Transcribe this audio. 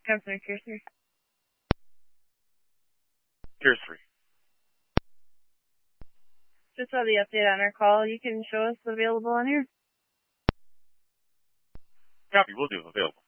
Customer care, sir. Here's 3. Just saw the update on our call. You can show us available on here. Copy, will do. Available.